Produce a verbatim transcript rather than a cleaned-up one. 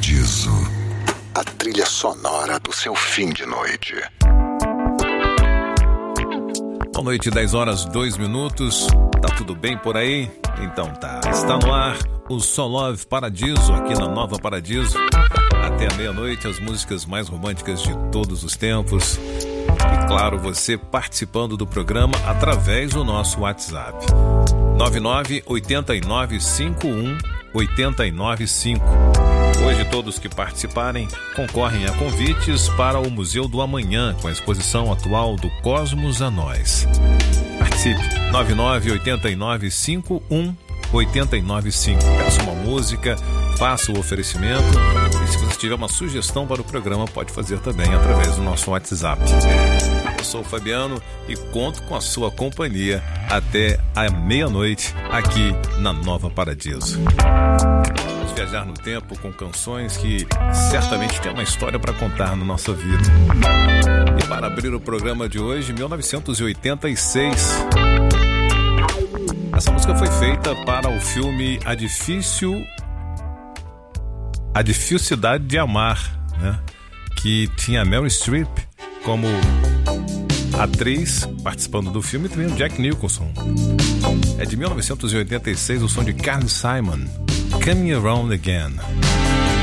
Paradiso, a trilha sonora do seu fim de noite. Boa noite, dez horas, dois minutos. Tá tudo bem por aí? Então tá. Está no ar o So Love Paradiso, aqui na Nova Paradiso. Até a meia-noite, as músicas mais românticas de todos os tempos. E claro, você participando do programa através do nosso WhatsApp. nove nove oito nove cinco um oito nove cinco. Hoje todos que participarem concorrem a convites para o Museu do Amanhã, com a exposição atual do Cosmos a Nós. Participe, nove nove oito nove cinco um oito nove cinco. Peça uma música, faça o oferecimento e se você tiver uma sugestão para o programa, pode fazer também através do nosso WhatsApp. Eu sou o Fabiano e conto com a sua companhia até a meia-noite aqui na Nova Paradiso. Vamos viajar no tempo com canções que certamente têm uma história para contar na nossa vida. E para abrir o programa de hoje, mil novecentos e oitenta e seis. Essa música foi feita para o filme A Difícil... A Dificuldade de Amar, né? Que tinha a Meryl Streep como atriz participando do filme e também o Jack Nicholson. É de mil novecentos e oitenta e seis o som de Carly Simon, Coming Around Again.